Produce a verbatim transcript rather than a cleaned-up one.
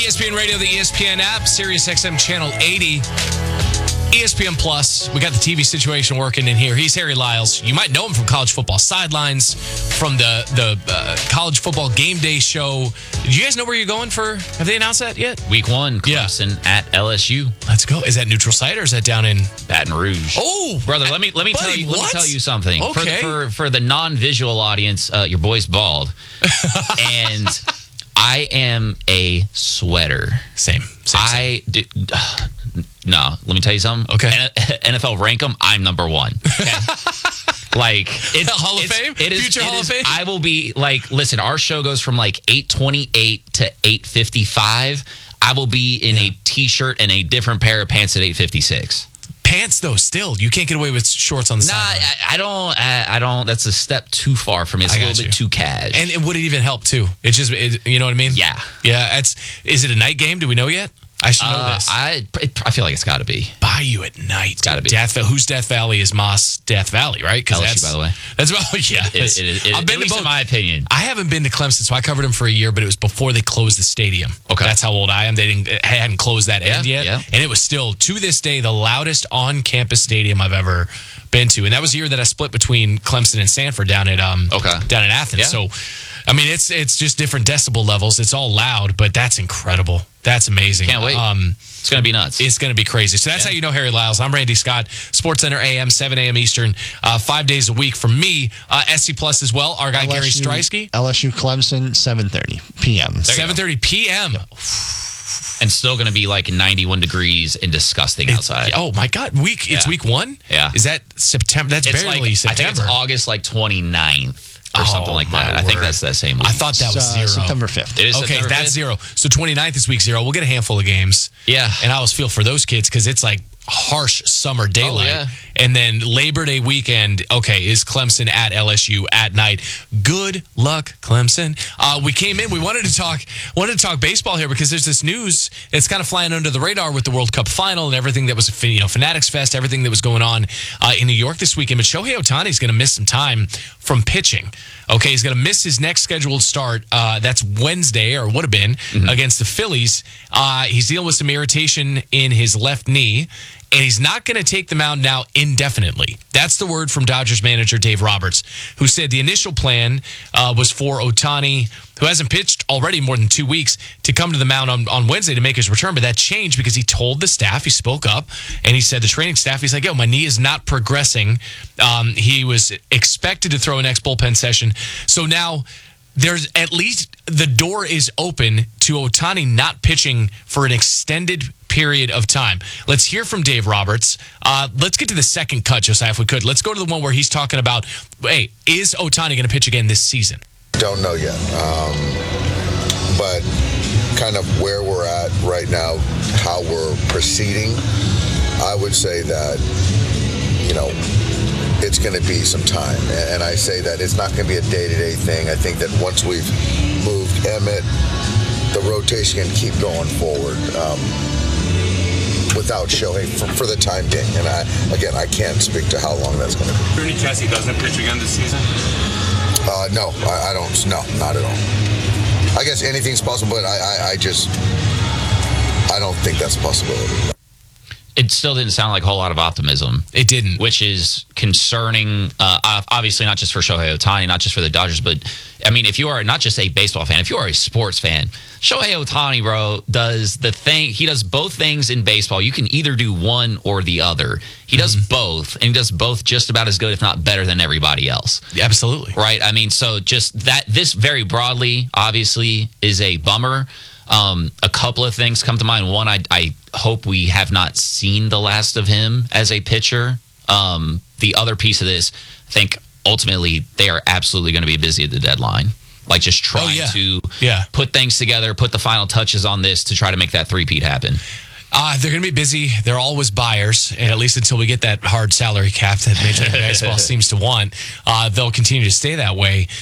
E S P N Radio, the E S P N app, Sirius X M Channel eighty, E S P N Plus. We got the T V situation working in here. He's Harry Lyles. You might know him from College Football Sidelines, from the the uh, College Football Game Day show. Do you guys know where you're going for? Have they announced that yet? Week one, Clemson yeah. at L S U. Let's go. Is that neutral site or is that down in Baton Rouge? Oh, brother, let me let me buddy, tell you let what? me tell you something. Okay. For the, for, for the non-visual audience, uh, your boy's bald, and I am a sweater. Same. same I do, uh, no. Let me tell you something. Okay. N F L rank them. I'm number one. Okay? Like it's Hall of it's, Fame, it is, future it Hall is, of Fame. I will be like, listen. Our show goes from like eight twenty-eight to eight fifty-five. I will be in yeah. a t-shirt and a different pair of pants at eight fifty-six. Pants though, still you can't get away with shorts on the nah, side. I, I don't. I, I don't. That's a step too far for me. It's I a little you. bit too cash. And it would it even help too? It just, it, you know what I mean? Yeah, yeah. It's is it a night game? Do we know yet? I should know uh, this. I I feel like it's got to be Bayou at night. It's got to be. Death, who's Death Valley is Moss Death Valley, right? L S U, that's, by the way. That's well, yeah. It, it, it, I've been at least to both. in my opinion. I haven't been to Clemson, so I covered them for a year, but it was before they closed the stadium. Okay, that's how old I am. They didn't it hadn't closed that yeah, end yet, yeah. and it was still to this day the loudest on-campus stadium I've ever been to, and that was the year that I split between Clemson and Sanford down at um okay. down in Athens. Yeah. So, I mean, it's it's just different decibel levels. It's all loud, but that's incredible. That's amazing. Can't wait. Um, it's going to be nuts. It's going to be crazy. So that's yeah. how you know Harry Lyles. I'm Randy Scott, SportsCenter A M, seven a.m. Eastern, uh, five days a week. From me, uh, S C Plus as well. Our guy, L S U, Gary Streisky. L S U Clemson, seven thirty p.m. seven thirty p.m. Yep. And still going to be like ninety-one degrees and disgusting it, outside. Oh, my God. Week. It's yeah. week one? Yeah. Is that September? That's it's barely like, September. I think it's August like twenty-ninth. Or oh, something like that. Word. I think that's that same week. I thought that was uh, zero. September fifth. It is okay, September that's fifth? zero. So twenty-ninth is week zero. We'll get a handful of games. Yeah. And I always feel for those kids because it's like harsh summer daylight. Oh, yeah. And then Labor Day weekend, okay, is Clemson at L S U at night. Good luck, Clemson. Uh, we came in, we wanted to talk wanted to talk baseball here because there's this news that's kind of flying under the radar with the World Cup final and everything that was, you know, Fanatics Fest, everything that was going on uh, in New York this weekend. But Shohei Ohtani is going to miss some time from pitching. Okay, he's going to miss his next scheduled start. Uh, that's Wednesday, or would have been, mm-hmm. against the Phillies. Uh, he's dealing with some irritation in his left knee, and he's not going to take the mound now indefinitely. That's the word from Dodgers manager Dave Roberts, who said the initial plan uh, was for Ohtani, who hasn't pitched already more than two weeks, to come to the mound on, on Wednesday to make his return. But that changed because he told the staff, he spoke up, and he said the training staff, he's like, yo, my knee is not progressing. Um, he was expected to throw a next bullpen session. So now there's at least the door is open to Ohtani not pitching for an extended period of time. Let's hear from Dave Roberts. Uh, let's get to the second cut, Josiah, if we could. Let's go to the one where he's talking about, hey, is Ohtani going to pitch again this season? Don't know yet. Um, but kind of where we're at right now, how we're proceeding, I would say that, you know, it's going to be some time. And I say that it's not going to be a day-to-day thing. I think that once we've moved Emmett, the rotation can keep going forward um, without Shohei for, for the time being. And I, again, I can't speak to how long that's going to be. Any chance he doesn't pitch again this season? Uh, no, I, I don't. No, not at all. I guess anything's possible, but I, I, I just, I don't think that's a possibility. It still didn't sound like a whole lot of optimism. It didn't. Which is concerning, uh, obviously not just for Shohei Ohtani, not just for the Dodgers, but, I mean, if you are not just a baseball fan, if you are a sports fan, Shohei Ohtani, bro, does the thing, he does both things in baseball. You can either do one or the other. He does mm-hmm. both, and he does both just about as good, if not better, than everybody else. Yeah, absolutely. Right? I mean, so just that, this very broadly, obviously, is a bummer. Um, a couple of things come to mind. One, I, I hope we have not seen the last of him as a pitcher. Um, the other piece of this, I think ultimately they are absolutely going to be busy at the deadline. Like just trying oh, yeah. to yeah. put things together, put the final touches on this to try to make that three-peat happen. Uh, they're going to be busy. They're always buyers, and at least until we get that hard salary cap that Major League Baseball seems to want, uh, they'll continue to stay that way.